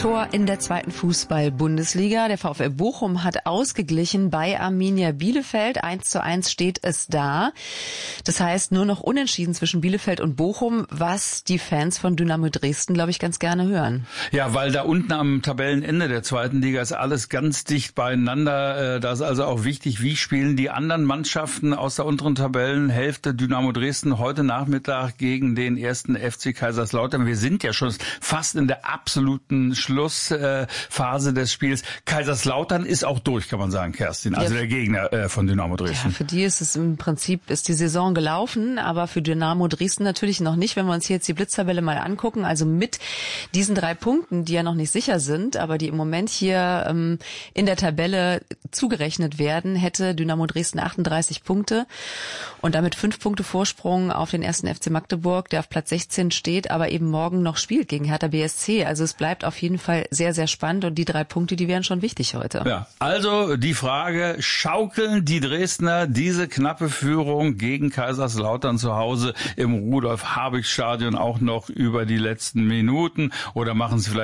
Tor in der zweiten Fußball-Bundesliga. Der VfL Bochum hat ausgeglichen bei Arminia Bielefeld. 1:1 steht es da. Das heißt, nur noch unentschieden zwischen Bielefeld und Bochum, was die Fans von Dynamo Dresden, glaube ich, ganz gerne hören. Ja, weil da unten am Tabellenende der zweiten Liga ist alles ganz dicht beieinander. Da ist also auch wichtig, wie spielen die anderen Mannschaften aus der unteren Tabellenhälfte. Dynamo Dresden heute Nachmittag gegen den ersten FC Kaiserslautern. Wir sind ja schon fast in der absoluten Schlussphase des Spiels. Kaiserslautern ist auch durch, kann man sagen, Kerstin, also der Gegner von Dynamo Dresden. Ja, für die ist es im Prinzip, ist die Saison gelaufen, aber für Dynamo Dresden natürlich noch nicht, wenn wir uns hier jetzt die Blitztabelle mal angucken. Also mit diesen 3 Punkten, die ja noch nicht sicher sind, aber die im Moment hier in der Tabelle zugerechnet werden, hätte Dynamo Dresden 38 Punkte und damit 5 Punkte Vorsprung auf den ersten FC Magdeburg, der auf Platz 16 steht, aber eben morgen noch spielt gegen Hertha BSC. Also es bleibt auf jeden Fall sehr, sehr spannend und die 3 Punkte, die wären schon wichtig heute. Ja, also die Frage, schaukeln die Dresdner diese knappe Führung gegen Kaiserslautern zu Hause im Rudolf-Habich-Stadion auch noch über die letzten Minuten oder machen es vielleicht